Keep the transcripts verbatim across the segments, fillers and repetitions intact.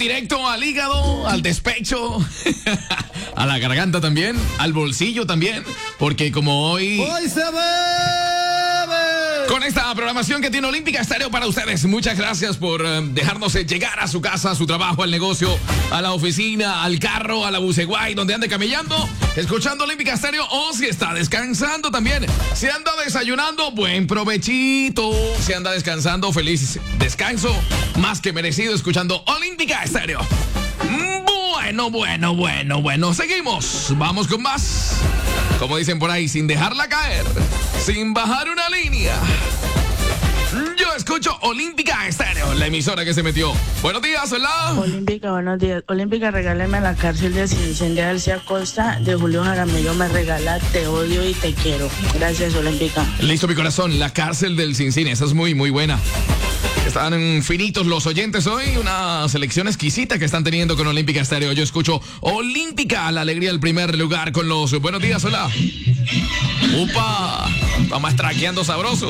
directo al hígado, al despecho, a la garganta también, al bolsillo también, porque como hoy... ¡Hoy se bebe! Con esta programación que tiene Olímpica Estéreo para ustedes, muchas gracias por uh, dejarnos llegar a su casa, a su trabajo, al negocio, a la oficina, al carro, a la buceguay, donde ande camellando, escuchando Olímpica Estéreo, o si está descansando también. Si anda desayunando, buen provechito. Si anda descansando, feliz descanso, más que merecido, escuchando Olímpica Estéreo. Bueno, bueno, bueno, bueno, seguimos. Vamos con más. Como dicen por ahí, sin dejarla caer, sin bajar una línea. Yo escucho Olímpica Estéreo, la emisora que se metió. Buenos días, hola. Olímpica, buenos días. Olímpica, regáleme La Cárcel de Sin de Alcia Costa, de Julio Jaramillo. Me regala Te odio y te quiero. Gracias, Olímpica. Listo, mi corazón. La Cárcel del Sin Cine. Esa es muy, muy buena. Están finitos los oyentes hoy, una selección exquisita que están teniendo con Olímpica Estéreo. Yo escucho Olímpica, la alegría del primer lugar con los buenos días, hola. ¡Upa! Vamos traqueando sabroso.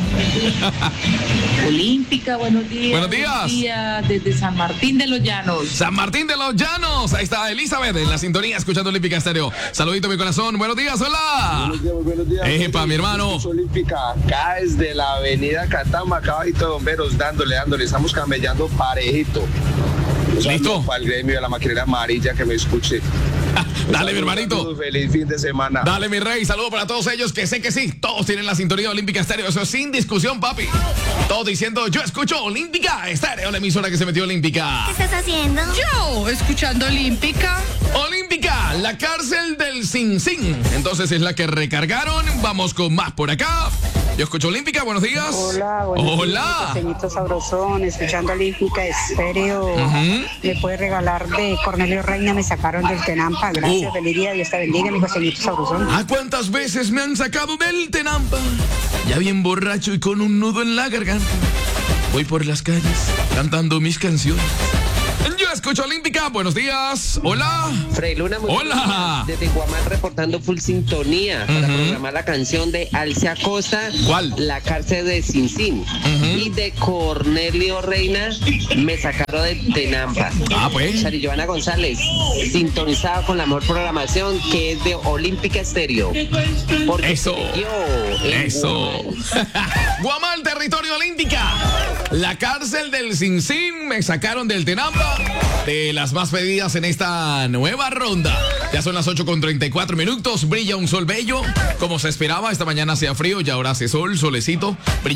Olímpica, buenos días. Buenos días. Buenos días desde San Martín de los Llanos. San Martín de los Llanos. Ahí está Elizabeth en la sintonía escuchando Olímpica Estéreo. Saludito, mi corazón. Buenos días, hola. Buenos días, buenos días. Epa, mi hermano. Olímpica, acá desde la avenida Catama, caballito de bomberos, dándole, dándole. Estamos camellando parejito. Listo. Para el gremio de la maquinera amarilla que me escuche. Dale, mi hermanito. Saludos, feliz fin de semana. Dale, mi rey. Saludos para todos ellos que sé que sí. Todos tienen la sintonía de Olímpica Estéreo. Eso es sin discusión, papi. Todos diciendo, yo escucho Olímpica Estéreo, la emisora que se metió Olímpica. ¿Qué estás haciendo? Yo, escuchando Olímpica. Olímpica, la cárcel del Sin Sin. Entonces es la que recargaron. Vamos con más por acá. Yo escucho Olímpica, buenos días. Hola, buenos Hola. días, pequeñito sabrosón, escuchando Olímpica Estéreo. Uh-huh. Me puede regalar de Cornelio Reina, me sacaron del Tenampa. Gracias, Uh. feliz día, Dios te bendiga, mi pequeñito sabrosón. ¿A cuántas veces me han sacado del Tenampa? Ya bien borracho y con un nudo en la garganta. Voy por las calles cantando mis canciones. Yo escucho Olímpica, buenos días. Hola. Frey Luna, muy Hola. buenas. Desde Guamal reportando full sintonía para Uh-huh. programar la canción de Alcia Costa. ¿Cuál? La cárcel de Sin Sin. Uh-huh. Y de Cornelio Reina, me sacaron de Tenampa. Ah, pues. Sari Joana González, sintonizada con la mejor programación que es de Olímpica Estéreo. Porque Eso. yo, en Eso. Guamal. Guamal, territorio Olímpica. La cárcel del Sin Sin, me sacaron del Tenampa. De las más pedidas en esta nueva ronda. Ya son las ocho con treinta y cuatro minutos. Brilla un sol bello. Como se esperaba, esta mañana hacía frío y ahora hace sol, solecito. Brilla